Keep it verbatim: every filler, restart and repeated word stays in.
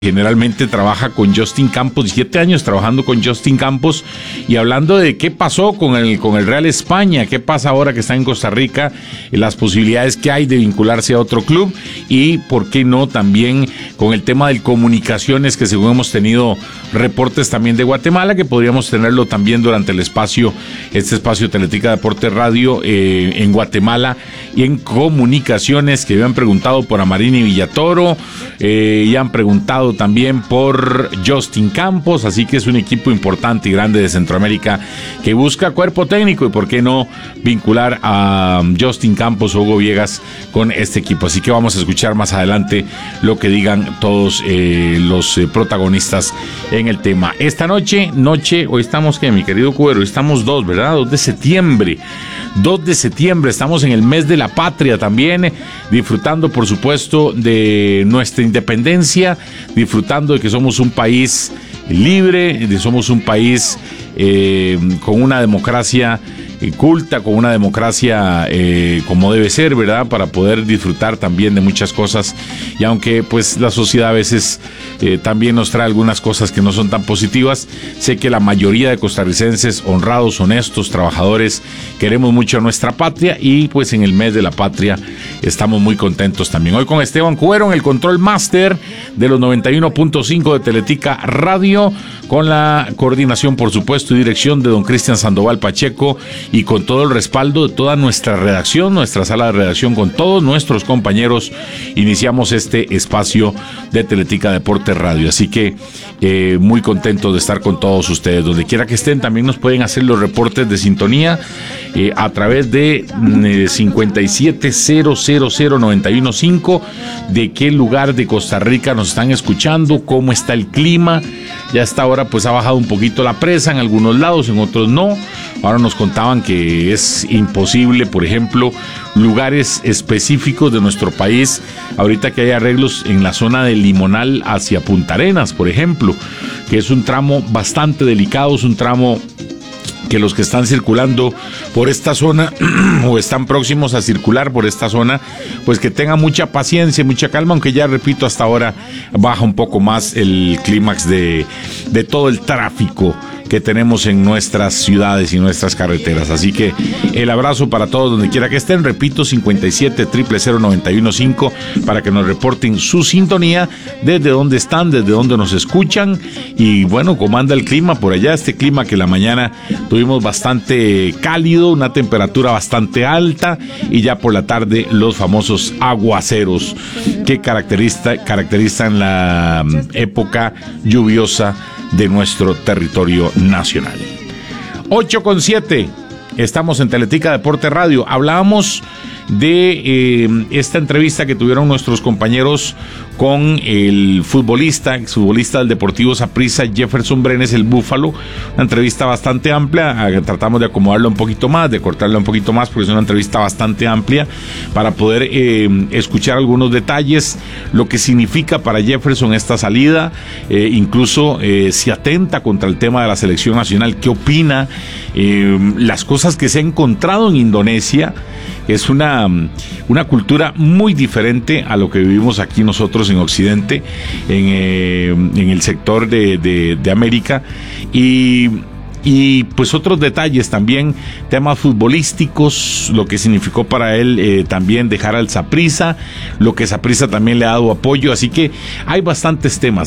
Generalmente trabaja con Justin Campos, siete años trabajando con Justin Campos y hablando de qué pasó con el, con el Real España, qué pasa ahora que está en Costa Rica, las posibilidades que hay de vincularse a otro club y por qué no también con el tema de comunicaciones, que según hemos tenido reportes también de Guatemala, que podríamos tenerlo también durante el espacio, este espacio Teletica Deporte Radio eh, en Guatemala, y en comunicaciones, que habían preguntado por Amarini Villatoro eh, y han preguntado también por Justin Campos, así que es un equipo importante y grande de Centroamérica que busca cuerpo técnico y por qué no vincular a Justin Campos o Hugo Viegas con este equipo. Así que vamos a escuchar más adelante lo que digan todos eh, los eh, protagonistas en el tema. Esta noche, noche, hoy estamos, ¿qué, mi querido Cuero? Hoy estamos dos, ¿verdad? dos de septiembre. dos de septiembre, estamos en el mes de la patria también, disfrutando por supuesto de nuestra independencia, disfrutando de que somos un país libre, de somos un país eh, con una democracia eh, culta, con una democracia eh, como debe ser, ¿verdad? Para poder disfrutar también de muchas cosas, y aunque pues la sociedad a veces eh, también nos trae algunas cosas que no son tan positivas, sé que la mayoría de costarricenses honrados, honestos, trabajadores, queremos mucho a nuestra patria y pues en el mes de la patria estamos muy contentos también. Hoy con Esteban Cuero en el control máster de los noventa y uno punto cinco de Teletica Radio, con la coordinación por supuesto y dirección de don Cristian Sandoval Pacheco, y con todo el respaldo de toda nuestra redacción, nuestra sala de redacción, con todos nuestros compañeros, iniciamos este espacio de Teletica Deporte Radio. Así que eh, muy contento de estar con todos ustedes. Donde quiera que estén, también nos pueden hacer los reportes de sintonía eh, a través de eh, cincuenta y siete cero cero cero noventa y uno cinco, de qué lugar de Costa Rica nos están escuchando, cómo está el clima. Ya hasta ahora pues ha bajado un poquito la presa en algunos lados, en otros no. Ahora nos contaban que es imposible, por ejemplo, lugares específicos de nuestro país, ahorita que hay arreglos en la zona de Limonal hacia Punta Arenas, por ejemplo, que es un tramo bastante delicado, es un tramo que los que están circulando por esta zona o están próximos a circular por esta zona, pues que tengan mucha paciencia, mucha calma, aunque ya repito, hasta ahora baja un poco más el clímax de, de todo el tráfico que tenemos en nuestras ciudades y nuestras carreteras. Así que el abrazo para todos donde quiera que estén. Repito, cincuenta y siete cero cero cero noventa y uno cinco para que nos reporten su sintonía, desde dónde están, desde dónde nos escuchan, y bueno, cómo anda el clima por allá. Este clima que la mañana tuvimos bastante cálido, una temperatura bastante alta, y ya por la tarde los famosos aguaceros que caracteriza, caracterizan la época lluviosa de nuestro territorio nacional. ocho con siete, estamos en Teletica Deporte Radio. Hablábamos de eh, esta entrevista que tuvieron nuestros compañeros con el futbolista, exfutbolista del Deportivo Saprissa, Jefferson Brenes, el Búfalo. Una entrevista bastante amplia, tratamos de acomodarla un poquito más, de cortarla un poquito más, porque es una entrevista bastante amplia para poder eh, escuchar algunos detalles, lo que significa para Jefferson esta salida, eh, incluso eh, si atenta contra el tema de la selección nacional, qué opina, eh, las cosas que se ha encontrado en Indonesia. Es una, una cultura muy diferente a lo que vivimos aquí nosotros en Occidente, en, eh, en el sector de, de, de América, y, y pues otros detalles también, temas futbolísticos, lo que significó para él eh, también dejar al Saprissa, lo que Saprissa también le ha dado apoyo. Así que hay bastantes temas.